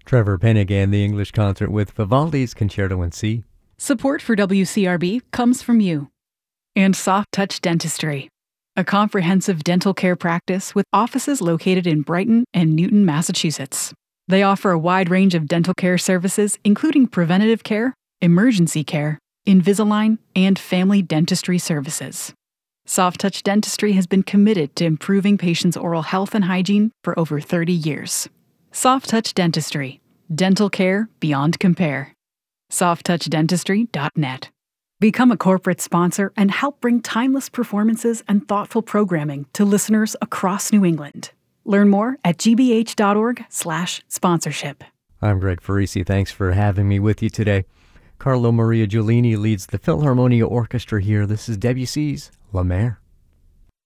Trevor Pennick and the English Concert with Vivaldi's Concerto in C. Support for WCRB comes from you. And Soft Touch Dentistry, a comprehensive dental care practice with offices located in Brighton and Newton, Massachusetts. They offer a wide range of dental care services, including preventative care, emergency care, Invisalign, and family dentistry services. Soft Touch Dentistry has been committed to improving patients' oral health and hygiene for over 30 years. Soft Touch Dentistry, dental care beyond compare. softtouchdentistry.net. Become a corporate sponsor and help bring timeless performances and thoughtful programming to listeners across New England. Learn more at gbh.org/sponsorship. I'm Greg Farisi. Thanks for having me with you today. Carlo Maria Giulini leads the Philharmonia Orchestra here. This is Debussy's La Mer.